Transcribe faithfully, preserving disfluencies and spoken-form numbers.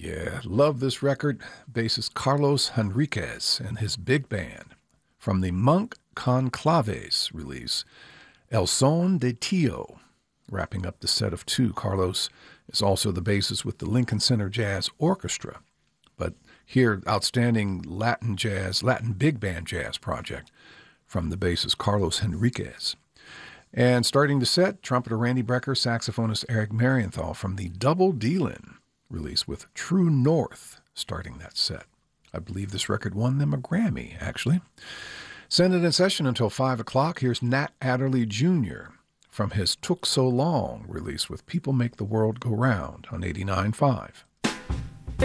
Yeah, love this record. Bassist Carlos Henriquez and his big band. From the Monk Conclaves release, El Son de Tio. Wrapping up the set of two, Carlos is also the bassist with the Lincoln Center Jazz Orchestra. But here, outstanding Latin jazz, Latin big band jazz project from the bassist Carlos Henriquez. And starting the set, trumpeter Randy Brecker, saxophonist Eric Marienthal from the Double Dealin' release with True North starting that set. I believe this record won them a Grammy, actually. Send it in session until five o'clock. Here's Nat Adderley Junior from his Took So Long release with People Make the World Go Round on eighty-nine point five.